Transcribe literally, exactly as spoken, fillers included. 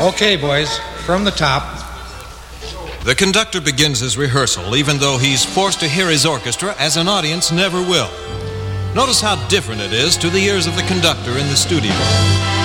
Okay, boys, from the top. The conductor begins his rehearsal, even though he's forced to hear his orchestra as an audience never will. Notice how different it is to the ears of the conductor in the studio.